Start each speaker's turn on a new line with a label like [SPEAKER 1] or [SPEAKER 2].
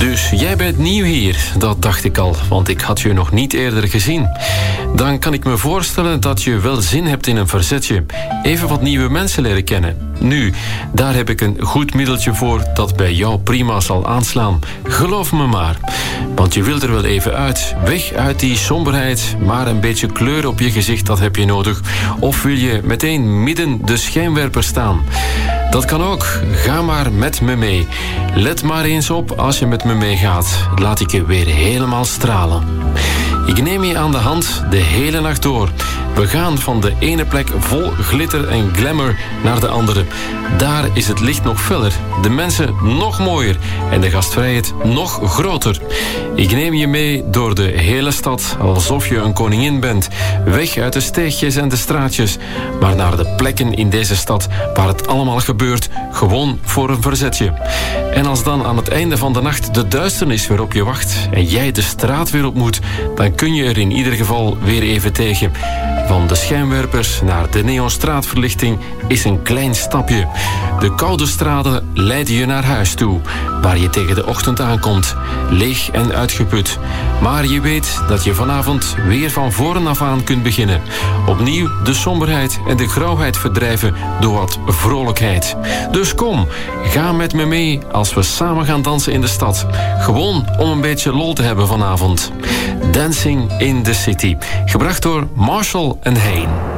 [SPEAKER 1] Dus jij bent nieuw hier, dat dacht ik al, want ik had je nog niet eerder gezien. Dan kan ik me voorstellen dat je wel zin hebt in een verzetje. Even wat nieuwe mensen leren kennen. Nu, daar heb ik een goed middeltje voor dat bij jou prima zal aanslaan. Geloof me maar. Want je wilt er wel even uit. Weg uit die somberheid, maar een beetje kleur op je gezicht, dat heb je nodig. Of wil je meteen midden de schijnwerper staan? Dat kan ook. Ga maar met me mee. Let maar eens op als je met me meegaat. Laat ik je weer helemaal stralen. Ik neem je aan de hand de hele nacht door. We gaan van de ene plek vol glitter en glamour naar de andere. Daar is het licht nog feller, de mensen nog mooier en de gastvrijheid nog groter. Ik neem je mee door de hele stad alsof je een koningin bent. Weg uit de steegjes en de straatjes, maar naar de plekken in deze stad waar het allemaal gebeurt, gewoon voor een verzetje. En als dan aan het einde van de nacht de duisternis weer op je wacht en jij de straat weer op moet, dan kun je er in ieder geval weer even tegen. Van de schijnwerpers naar de neonstraatverlichting is een klein stapje. De koude straten leiden je naar huis toe, waar je tegen de ochtend aankomt, leeg en uitgeput. Maar je weet dat je vanavond weer van voren af aan kunt beginnen. Opnieuw de somberheid en de grauwheid verdrijven door wat vrolijkheid. Dus kom, ga met me mee als we samen gaan dansen in de stad. Gewoon om een beetje lol te hebben vanavond. Dancing in the City, gebracht door Marshall en Hayne.